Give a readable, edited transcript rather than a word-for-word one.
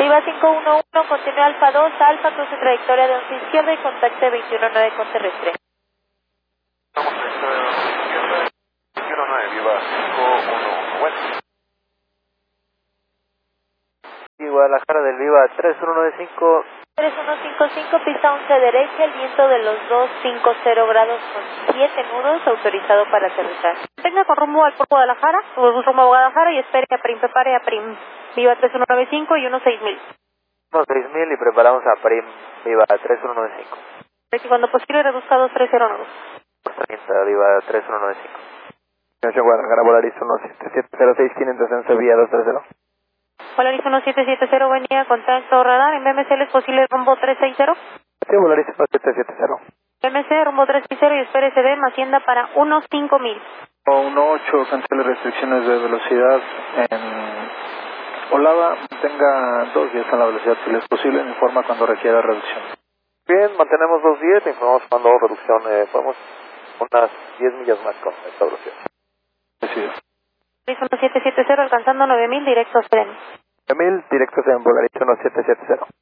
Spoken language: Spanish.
Viva 511, continúa Alfa 2, Alfa, cruce trayectoria de 11 izquierda y contacte 219 con terrestre. Vamos, 219, Viva 511, bueno. Y Guadalajara del Viva 3195. 3155, pista 11 derecha, el viento de los 250 grados con 7 nudos, autorizado para aterrizar. Tenga con rumbo al Puerto Guadalajara, rumbo a Guadalajara y espere a Prim, prepare a Prim. Viva 3195 y 16000. 16000 y preparamos a Prim, Viva 3195. Y cuando posible reduzca a 2309. 30, Viva 3195. Nación Guadalajara, Volaris 1770, 511 vía 230. Volaris 1770, venía contacto radar, en BMC es posible rumbo 360. Sí, Volaris 1770. BMC rumbo 360 y espere CD, Hacienda para 15000. 18, cancele restricciones de velocidad en Olava, tenga 210 en la velocidad si es posible, informa cuando requiera reducción. Bien, mantenemos 210, informamos cuando reducción, podemos unas 10 millas más con esta velocidad. Decido. Volaris 1770, alcanzando 9000, directo a Tren. 9000, directos en Volaris 1770.